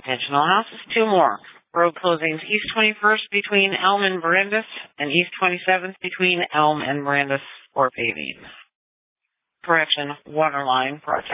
Intentional analysis. 2 more. Road closings. East 21st between Elm and Marindus, and East 27th between Elm and Marindus for paving. Correction, water line project.